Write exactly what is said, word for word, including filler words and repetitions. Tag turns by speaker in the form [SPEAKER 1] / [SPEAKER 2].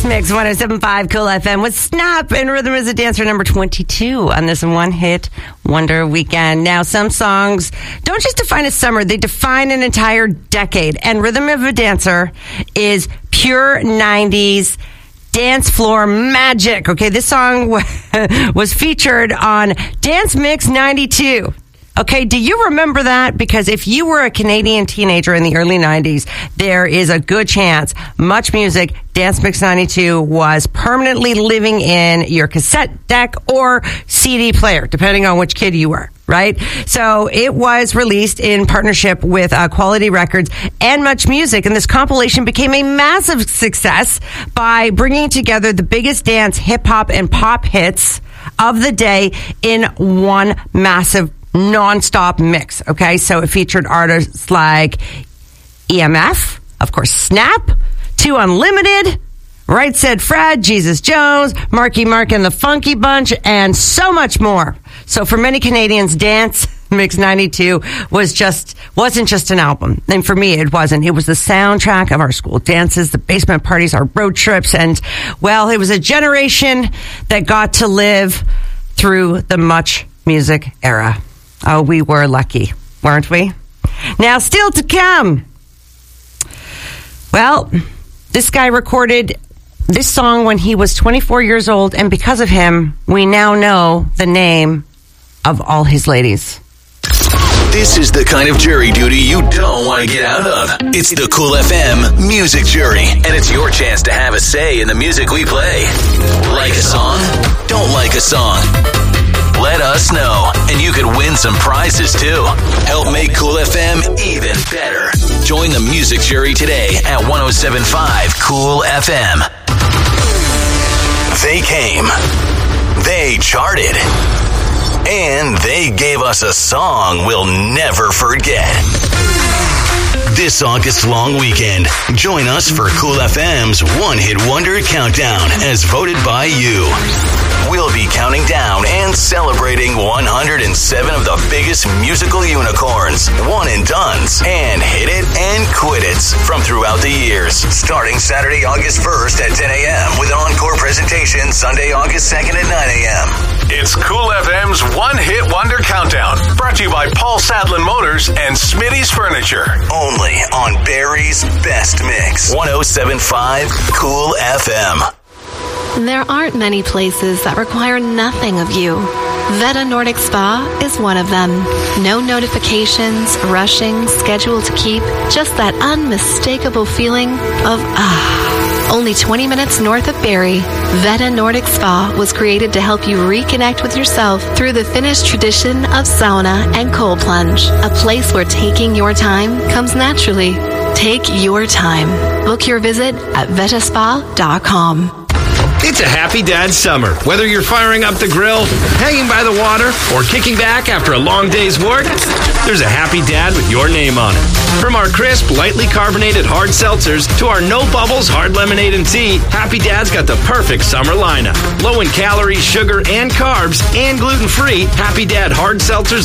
[SPEAKER 1] Mix one oh seven point five Cool F M with Snap and Rhythm is a Dancer number twenty-two on this one hit wonder weekend. Now, some songs don't just define a summer, they define an entire decade. And Rhythm of a Dancer is pure nineties dance floor magic. Okay, this song was featured on Dance Mix ninety-two. Okay, do you remember that? Because if you were a Canadian teenager in the early nineties, there is a good chance Much Music Dance Mix ninety-two was permanently living in your cassette deck or C D player, depending on which kid you were, right? So it was released in partnership with uh, Quality Records and Much Music, and this compilation became a massive success by bringing together the biggest dance, hip-hop, and pop hits of the day in one massive non-stop mix. Okay, so it featured artists like E M F, of course Snap, Two Unlimited, Right Said Fred, Jesus Jones, Marky Mark and the Funky Bunch, and so much more. So for many Canadians, Dance Mix ninety-two was just wasn't just an album, and for me it wasn't. It was the soundtrack of our school dances, the basement parties, our road trips, and well, it was a generation that got to live through the Much Music era. Oh, we were lucky, weren't we? Now, still to come. Well, this guy recorded this song when he was twenty-four years old, and because of him, we now know the name of all his ladies.
[SPEAKER 2] This is the kind of jury duty you don't want to get out of. It's the Cool F M Music Jury, and it's your chance to have a say in the music we play. Like a song? Don't like a song? Let us know, and you could win some prizes too. Help make Cool F M even better. Join the music jury today at one oh seven point five Cool F M. They came. They charted. And they gave us a song we'll never forget. This August long weekend, join us for Cool F M's One Hit Wonder Countdown as voted by you. We'll be counting down and celebrating one hundred seven of the biggest musical unicorns, one and dones, and hit it and quit it's from throughout the years. Starting Saturday, August first at ten a.m. with an encore presentation Sunday, August second at nine a.m.
[SPEAKER 3] It's Cool F M's One Hit Wonder Countdown, brought to you by Paul Sadlin Motors and Smitty's Furniture.
[SPEAKER 2] Only on Barry's Best Mix. one oh seven point five Cool F M.
[SPEAKER 4] There aren't many places that require nothing of you. Veta Nordic Spa is one of them. No notifications, rushing, schedule to keep, just that unmistakable feeling of ah. Only twenty minutes north of Barrie, Veta Nordic Spa was created to help you reconnect with yourself through the Finnish tradition of sauna and cold plunge. A place where taking your time comes naturally. Take your time. Book your visit at veta spa dot com.
[SPEAKER 5] It's a happy dad summer. Whether you're firing up the grill, hanging by the water, or kicking back after a long day's work, there's a happy dad with your name on it. From our crisp, lightly carbonated hard seltzers to our no bubbles hard lemonade and tea, Happy Dad's got the perfect summer lineup. Low in calories, sugar, and carbs, and gluten-free, Happy Dad hard seltzers